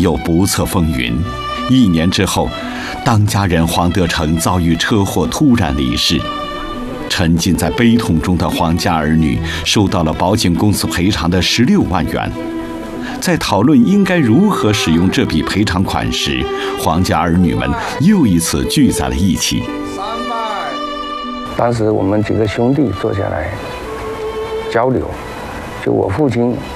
又不测风云。1年之后，当家人黄德成遭遇车祸突然离世。沉浸在悲痛中的黄家儿女收到了保险公司赔偿的16万元。在讨论应该如何使用这笔赔偿款时，黄家儿女们又一次聚在了一起。 当时我们几个兄弟坐下来交流，就我父亲